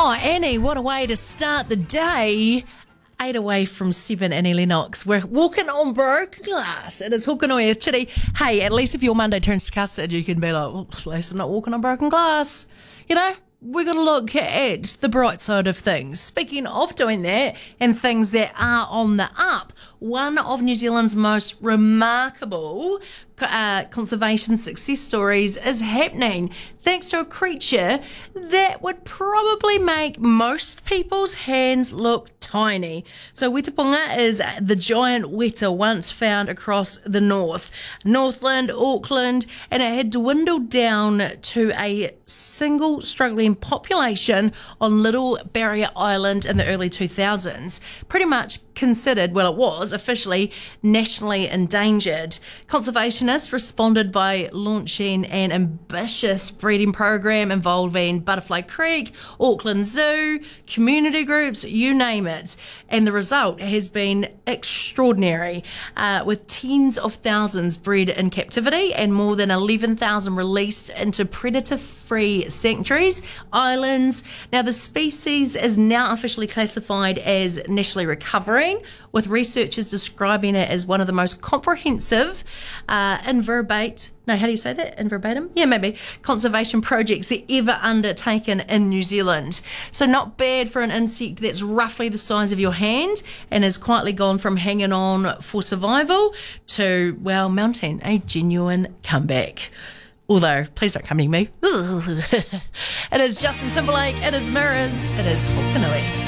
Oh, Annie, what a way to start the day. 8 away from 7 Annie Lennox. We're walking on broken glass. It is Hokanoi Chitty. Hey, at least if your Monday turns to custard, you can be like, well, at least I'm not walking on broken glass. You know, we've got to look at the bright side of things. Speaking of doing that and things that are on the up, one of New Zealand's most remarkable conservation success stories is happening thanks to a creature that would probably make most people's hands look tiny. So Wetapunga is the giant weta once found across the Northland, Auckland, and it had dwindled down to a single struggling population on Little Barrier Island in the early 2000s. Pretty much considered, well, it was officially nationally endangered. Conservationists responded by launching an ambitious breeding program involving Butterfly Creek, Auckland Zoo, community groups, you name it. And the result has been extraordinary, with tens of thousands bred in captivity and more than 11,000 released into predator-free sanctuaries, islands. Now, the species is now officially classified as nationally recovering, with researchers describing it as one of the most comprehensive conservation projects ever undertaken in New Zealand. So not bad for an insect that's roughly the size of your hand and has quietly gone from hanging on for survival to, well, mounting a genuine comeback. Although, please don't come near me. It is Justin Timberlake, it is Mirrors, it is Hokanui.